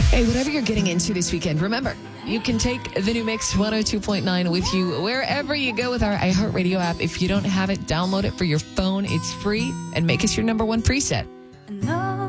Hey, whatever you're getting into this weekend, remember, you can take the new Mix 102.9 with you wherever you go with our iHeartRadio app. If you don't have it, download it for your phone. It's free and make us your number one preset.